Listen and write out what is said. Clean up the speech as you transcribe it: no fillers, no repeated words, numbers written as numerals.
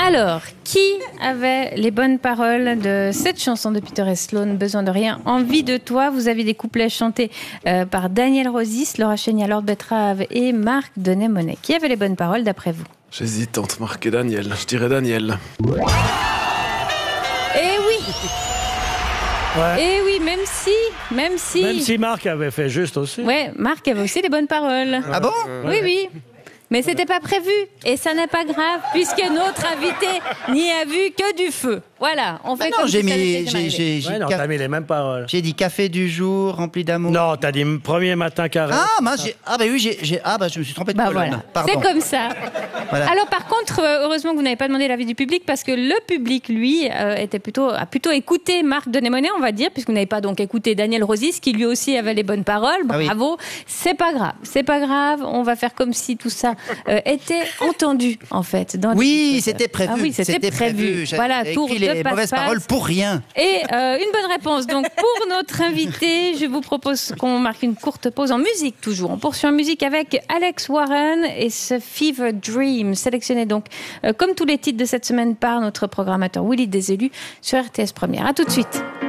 Alors, qui avait les bonnes paroles de cette chanson de Peter et Sloan, Besoin de rien, envie de toi? Vous avez des couplets chantés par Daniel Rosis, Laura Chénier, Lord Betrave et Marc Denet-Monet. Qui avait les bonnes paroles d'après vous? J'hésite entre Marc et Daniel. Je dirais Daniel. Eh oui! Ouais. Eh oui, même si Marc avait fait juste aussi. Ouais, Marc avait aussi les bonnes paroles. Ah bon? Oui. Mais c'était pas prévu. Et ça n'est pas grave, puisque notre invité n'y a vu que du feu. Voilà, on fait Non, comme j'ai si ça mis, n'était jamais arrivé. Ouais, non, t'as mis les mêmes paroles. j'ai dit café du jour rempli d'amour. Non, t'as dit premier matin carré. Ah, mince, je me suis trompé de colonne. Voilà, Pardon. c'est comme ça. Voilà. Alors par contre, heureusement que vous n'avez pas demandé l'avis du public, parce que le public, lui, a plutôt écouté Marc Denet-Monet, on va dire, puisque vous n'avez pas donc écouté Daniel Rosis, qui lui aussi avait les bonnes paroles. Bravo, c'est pas grave, on va faire comme si tout ça était entendu, en fait. Oui, c'était prévu. Ah oui, c'était prévu. Voilà, J'ai tour écrit de les mauvaises passe-passe. paroles pour rien. Et une bonne réponse. Donc pour notre invité, je vous propose qu'on marque une courte pause en musique toujours. On poursuit en musique avec Alex Warren et ce Fever Dream, sélectionné donc comme tous les titres de cette semaine par notre programmateur Willy Desélus sur RTS Première. À tout de suite.